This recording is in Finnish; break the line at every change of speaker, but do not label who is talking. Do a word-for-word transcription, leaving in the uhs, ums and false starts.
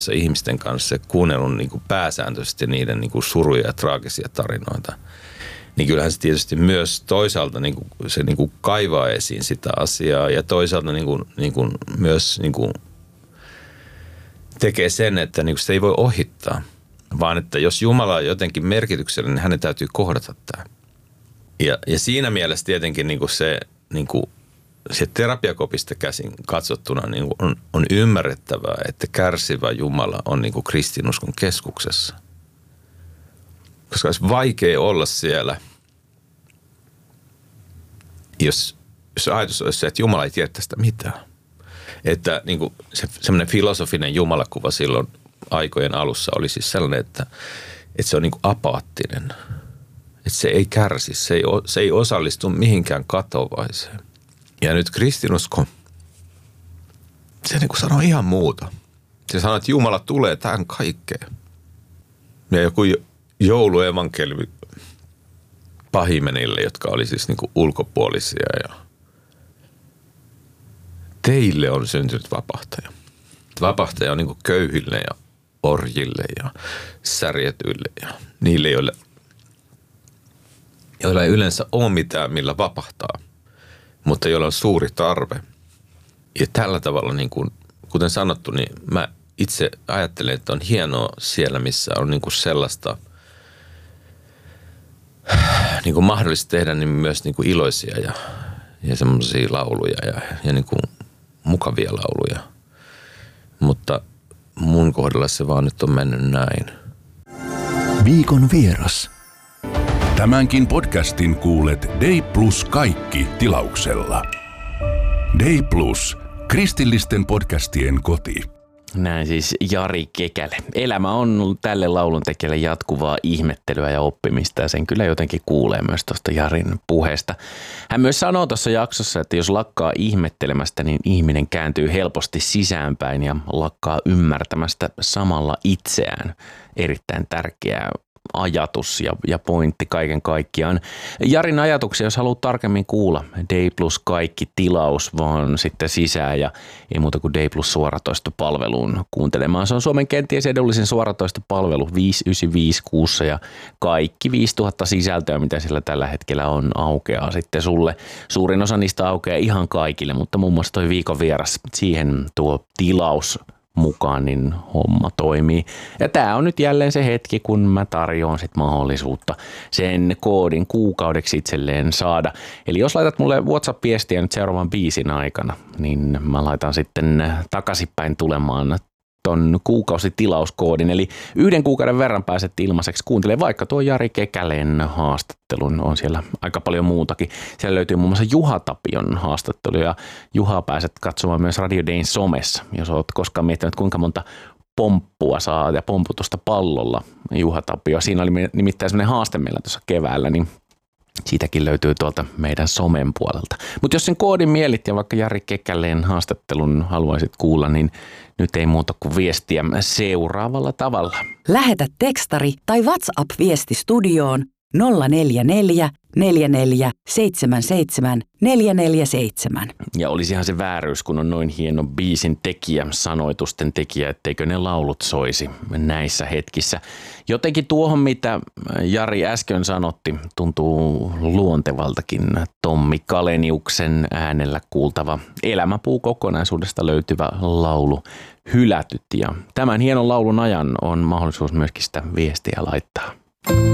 ihmisten kanssa kuunnellut niin kuin pääsääntöisesti niiden niin kuin suruja ja traagisia tarinoita, niin kyllähän se tietysti myös toisaalta niin kuin se niin kuin kaivaa esiin sitä asiaa ja toisaalta niin kuin, niin kuin myös niin kuin tekee sen, että niin kuin sitä ei voi ohittaa, vaan että jos Jumala on jotenkin merkityksellinen, niin hänen täytyy kohdata tämä. Ja, ja siinä mielessä tietenkin niin kuin se, niin kuin se terapiakopista käsin katsottuna niin kuin on, on ymmärrettävää, että kärsivä Jumala on niin kuin kristinuskon keskuksessa. Koska olisi vaikea olla siellä, jos, jos ajatus olisi se, että Jumala ei tiedä tästä mitään. Että niin kuin se semmoinen filosofinen jumalakuva silloin aikojen alussa oli siis sellainen, että, että se on niin kuin apaattinen. Että se ei kärsi, se ei, se ei osallistu mihinkään katovaiseen. Ja nyt kristinusko, se niin kuin sanoo ihan muuta. Se sanoo, että Jumala tulee tähän kaikkeen. Ja joku jouluevankeliumi pahimenille, jotka oli siis niin kuin ulkopuolisia. Ja teille on syntynyt vapahtaja. Vapahtaja on niin kuin köyhille ja orjille ja särjetyille ja niille, joille, joilla ei yleensä ole mitään, millä vapahtaa, mutta joilla on suuri tarve. Ja tällä tavalla, niin kuin, kuten sanottu, niin mä itse ajattelen, että on hienoa siellä, missä on niin kuin sellaista niin kuin mahdollista tehdä niin myös niin kuin iloisia ja, ja semmoisia lauluja ja, ja niin kuin mukavia lauluja. Mutta mun kohdalla se vaan nyt on mennyt näin.
Viikon vieras. Tämänkin podcastin kuulet Day Plus kaikki tilauksella. Day Plus, kristillisten podcastien koti.
Näin siis Jari Kekälä. Elämä on tälle lauluntekijälle jatkuvaa ihmettelyä ja oppimista ja sen kyllä jotenkin kuulee myös tuosta Jarin puheesta. Hän myös sanoo tuossa jaksossa, että jos lakkaa ihmettelemästä, niin ihminen kääntyy helposti sisäänpäin ja lakkaa ymmärtämästä samalla itseään. Erittäin tärkeää ajatus ja, ja pointti kaiken kaikkiaan. Jarin ajatuksia, jos haluat tarkemmin kuulla, Day Plus kaikki tilaus vaan sitten sisään ja ei muuta kuin Day Plus suoratoistopalveluun kuuntelemaan. Se on Suomen kenties edullisin suoratoistopalvelu viisi yhdeksänkymmentäviisi kuussa ja kaikki viisituhatta sisältöä, mitä sillä tällä hetkellä on, aukeaa sitten sulle. Suurin osa niistä aukeaa ihan kaikille, mutta muun muassa toi viikon vieras, siihen tuo tilaus mukaan, niin homma toimii. Ja tää on nyt jälleen se hetki, kun mä tarjoan sit mahdollisuutta sen koodin kuukaudeksi itselleen saada. Eli jos laitat mulle WhatsApp-viestiä nyt seuraavan biisin aikana, niin mä laitan sitten takaisinpäin tulemaan ton kuukausitilauskoodin. Eli yhden kuukauden verran pääset ilmaiseksi. Kuuntele vaikka tuo Jari Kekälän haastattelun. On siellä aika paljon muutakin. Siellä löytyy muun muassa Juha Tapion haastattelu. Ja Juha pääset katsomaan myös Radio Dayn somessa. Jos olet koskaan miettinyt, kuinka monta pomppua saa ja pomputusta pallolla Juha Tapio. Siinä oli nimittäin sellainen haaste meillä tuossa keväällä, niin siitäkin löytyy tuolta meidän somen puolelta. Mutta jos sen koodin mielit ja vaikka Jari Kekälän haastattelun haluaisit kuulla, niin nyt ei muuta kuin viestiä seuraavalla tavalla.
Lähetä tekstari tai WhatsApp-viesti studioon nolla neljä neljä neljä neljä seitsemän seitsemän neljä neljä seitsemän.
Ja olisihan se vääryys, kun on noin hieno biisin tekijä, sanoitusten tekijä, etteikö ne laulut soisi näissä hetkissä. Jotenkin tuohon, mitä Jari äsken sanotti, tuntuu luontevaltakin Tommi Kaleniuksen äänellä kuultava Elämäpuu kokonaisuudesta löytyvä laulu Hylätyt. Ja tämän hienon laulun ajan on mahdollisuus myöskin sitä viestiä laittaa.